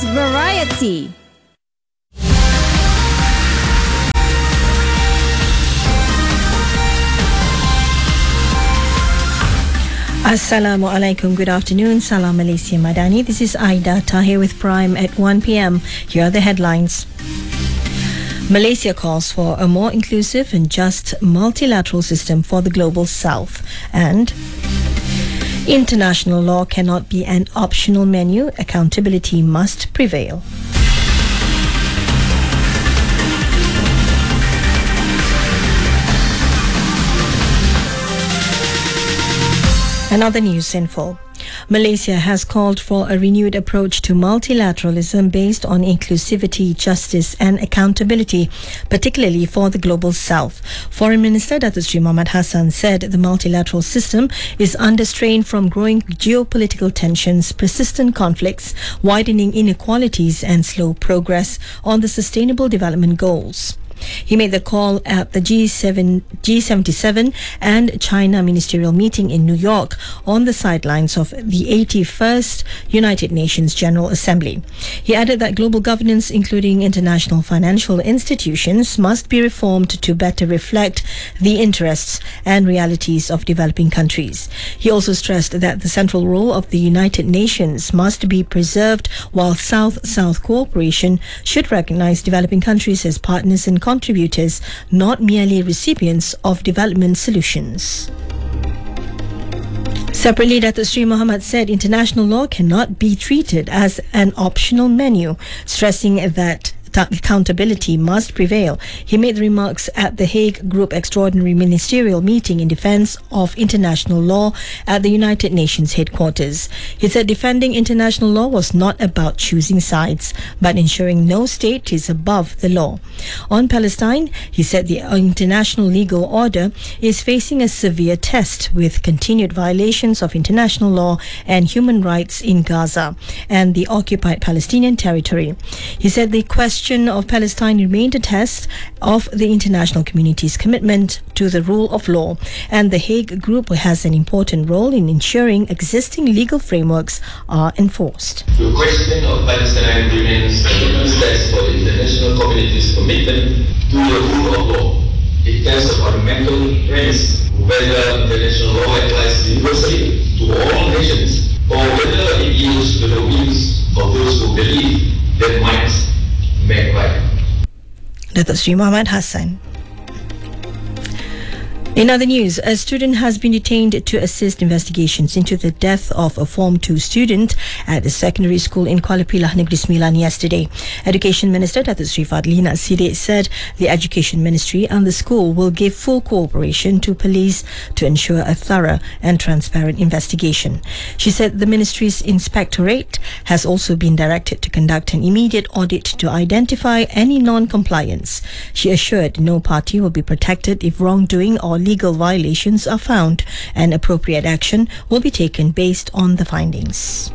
News Variety. Assalamu alaikum. Good afternoon. Salam Malaysia Madani. This is Aida Tahir with Prime at 1 p.m. Here are the headlines. Malaysia calls for a more inclusive and just multilateral system for the global south. And international law cannot be an optional menu. Accountability must prevail. Another news info. Malaysia has called for a renewed approach to multilateralism based on inclusivity, justice and accountability, particularly for the global south. Foreign Minister Datuk Seri Mohamad Hassan said the multilateral system is under strain from growing geopolitical tensions, persistent conflicts, widening inequalities and slow progress on the Sustainable Development Goals. He made the call at the G77 and China ministerial meeting in New York on the sidelines of the 81st United Nations General Assembly. He added that global governance, including international financial institutions, must be reformed to better reflect the interests and realities of developing countries. He also stressed that the central role of the United Nations must be preserved, while South-South cooperation should recognize developing countries as partners and contributors, not merely recipients of development solutions. Separately, Datuk Seri Mohamad said international law cannot be treated as an optional menu, stressing that accountability must prevail. He made the remarks at the Hague Group Extraordinary Ministerial Meeting in defense of international law at the United Nations headquarters. He said defending international law was not about choosing sides, but ensuring no state is above the law. On Palestine, he said the international legal order is facing a severe test with continued violations of international law and human rights in Gaza and the occupied Palestinian territory. He said the question of Palestine remained a test of the international community's commitment to the rule of law, and the Hague Group has an important role in ensuring existing legal frameworks are enforced. The question of Palestine remains a litmus test for the international community's commitment to the rule of law. It tests a fundamental premise whether international law applies universally to all nations, or whether it yields to the whims of those who believe that might make right. Datuk Seri Mohamad Hassan. In other news, a student has been detained to assist investigations into the death of a Form 2 student at a secondary school in Kuala Pilah, Negeri Sembilan yesterday. Education Minister Datuk Seri Fadlina Siddiq said the Education Ministry and the school will give full cooperation to police to ensure a thorough and transparent investigation. She said the ministry's inspectorate has also been directed to conduct an immediate audit to identify any non-compliance. She assured no party will be protected if wrongdoing or legal violations are found, and appropriate action will be taken based on the findings.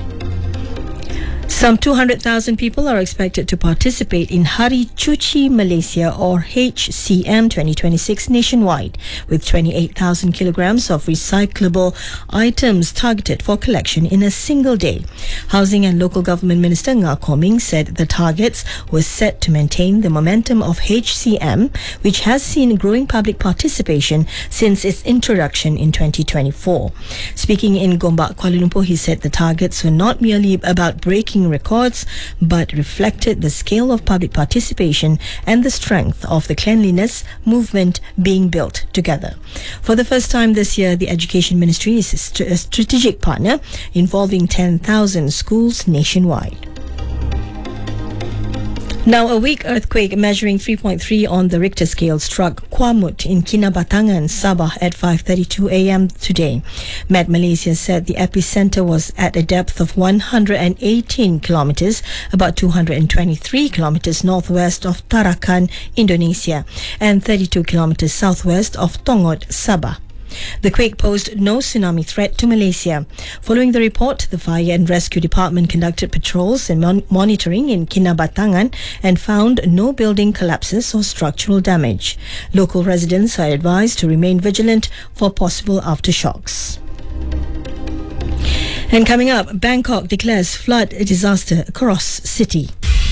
Some 200,000 people are expected to participate in Hari Cuci Malaysia or HCM 2026 nationwide, with 28,000 kilograms of recyclable items targeted for collection in a single day. Housing and Local Government Minister Ngah Koming said the targets were set to maintain the momentum of HCM, which has seen growing public participation since its introduction in 2024. Speaking in Gombak, Kuala Lumpur, he said the targets were not merely about breaking records, but reflected the scale of public participation and the strength of the cleanliness movement being built together. For the first time this year, the Education Ministry is a strategic partner involving 10,000 schools nationwide. Now, a weak earthquake measuring 3.3 on the Richter scale struck Kuamut in Kinabatangan, Sabah at 5:32 a.m. today. Met Malaysia said the epicenter was at a depth of 118 kilometers, about 223 kilometers northwest of Tarakan, Indonesia, and 32 kilometers southwest of Tongot, Sabah. The quake posed no tsunami threat to Malaysia. Following the report, the Fire and Rescue Department conducted patrols and monitoring in Kinabatangan and found no building collapses or structural damage. Local residents are advised to remain vigilant for possible aftershocks. And coming up, Bangkok declares flood disaster across city.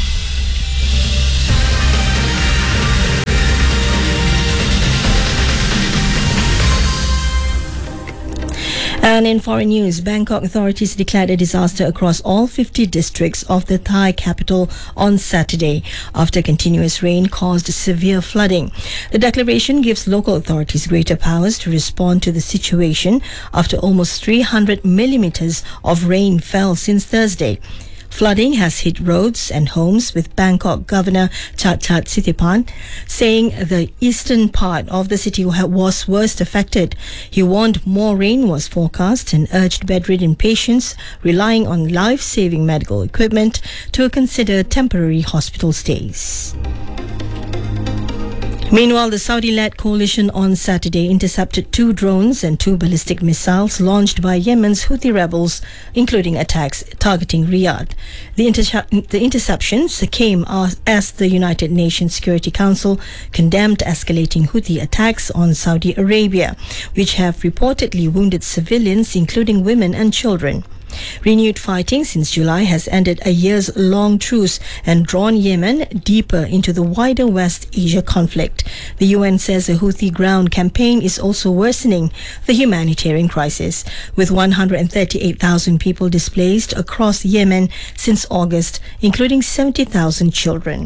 And in foreign news, Bangkok authorities declared a disaster across all 50 districts of the Thai capital on Saturday after continuous rain caused severe flooding. The declaration gives local authorities greater powers to respond to the situation after almost 300 millimeters of rain fell since Thursday. Flooding has hit roads and homes, with Bangkok Governor Chhatchhat Sithipan saying the eastern part of the city was worst affected. He warned more rain was forecast and urged bedridden patients relying on life-saving medical equipment to consider temporary hospital stays. Meanwhile, the Saudi-led coalition on Saturday intercepted 2 drones and 2 ballistic missiles launched by Yemen's Houthi rebels, including attacks targeting Riyadh. The interceptions came as the United Nations Security Council condemned escalating Houthi attacks on Saudi Arabia, which have reportedly wounded civilians, including women and children. Renewed fighting since July has ended a years-long truce and drawn Yemen deeper into the wider West Asia conflict. The UN says the Houthi ground campaign is also worsening the humanitarian crisis, with 138,000 people displaced across Yemen since August, including 70,000 children.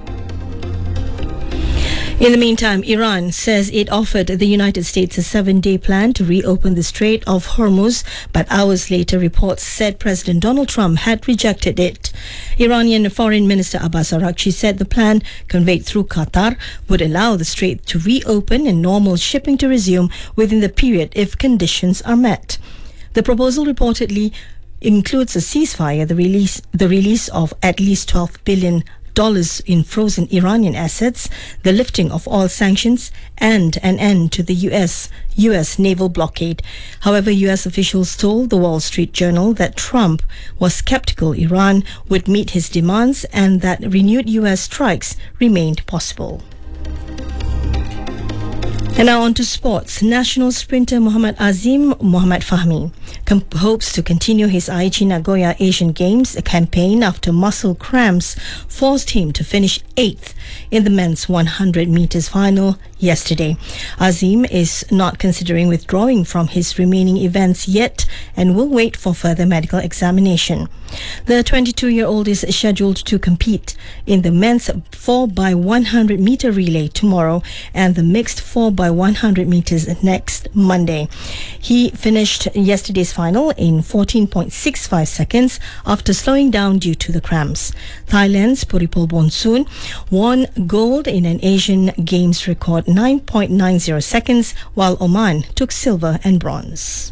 In the meantime, Iran says it offered the United States a 7-day plan to reopen the Strait of Hormuz, but hours later reports said President Donald Trump had rejected it. Iranian Foreign Minister Abbas Araghchi said the plan, conveyed through Qatar, would allow the strait to reopen and normal shipping to resume within the period if conditions are met. The proposal reportedly includes a ceasefire, the release of at least $12 billion in frozen Iranian assets, the lifting of all sanctions, and an end to the US naval blockade. However, US officials told the Wall Street Journal that Trump was skeptical Iran would meet his demands and that renewed US strikes remained possible. And now on to sports. National sprinter Muhammad Azim Muhammad Fahmi hopes to continue his Aichi Nagoya Asian Games campaign after muscle cramps forced him to finish 8th in the men's 100 meters final yesterday. Azim is not considering withdrawing from his remaining events yet and will wait for further medical examination. The 22-year-old is scheduled to compete in the men's 4x100 meter relay tomorrow and the mixed 4x100 meters next Monday. He finished yesterday's final in 14.65 seconds after slowing down due to the cramps. Thailand's Puripol Bonsun won gold in an Asian Games record 9.90 seconds, while Oman took silver and bronze.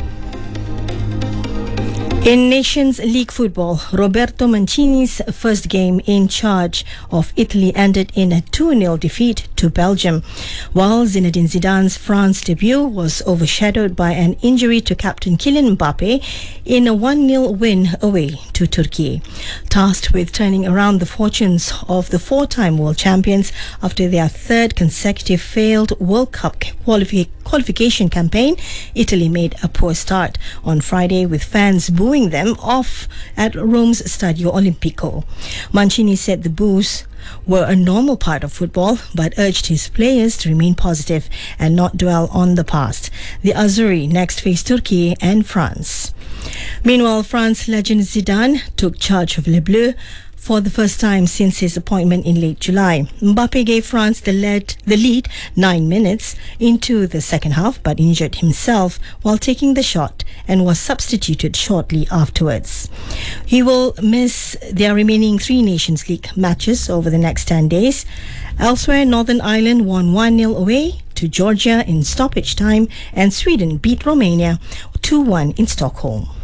In Nations League football, Roberto Mancini's first game in charge of Italy ended in a 2-0 defeat to Belgium, while Zinedine Zidane's France debut was overshadowed by an injury to captain Kylian Mbappe in a 1-0 win away to Turkey. Tasked with turning around the fortunes of the 4-time world champions after their 3rd consecutive failed World Cup qualification campaign, Italy made a poor start on Friday, with fans booing them off at Rome's Stadio Olimpico. Mancini said the boos were a normal part of football, but urged his players to remain positive and not dwell on the past. The Azzurri next face Turkey and France. Meanwhile, France legend Zidane took charge of Les Bleus for the first time since his appointment in late July. Mbappe gave France the lead 9 minutes into the second half, but injured himself while taking the shot and was substituted shortly afterwards. He will miss their remaining 3 Nations League matches over the next 10 days. Elsewhere, Northern Ireland won 1-0 away to Georgia in stoppage time, and Sweden beat Romania 2-1 in Stockholm.